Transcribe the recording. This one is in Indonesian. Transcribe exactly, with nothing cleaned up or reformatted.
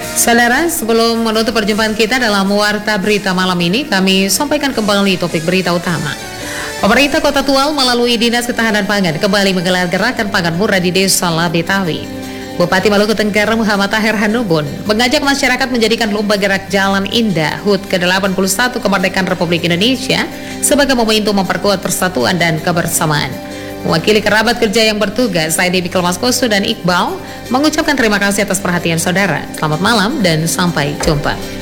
Saudara, sebelum menutup perjumpaan kita dalam Warta Berita malam ini, kami sampaikan kembali topik berita utama. Pemerintah Kota Tual melalui Dinas Ketahanan Pangan kembali menggelar gerakan pangan murah di Desa Labetawi. Bupati Maluku Tenggara Muhammad Tahir Hanubun mengajak masyarakat menjadikan lomba gerak Jalan Indah H U T ke delapan puluh satu Kemerdekaan Republik Indonesia sebagai momentum memperkuat persatuan dan kebersamaan. Mewakili kerabat kerja yang bertugas, saya Dewi Kelmaskoso dan Iqbal mengucapkan terima kasih atas perhatian saudara. Selamat malam dan sampai jumpa.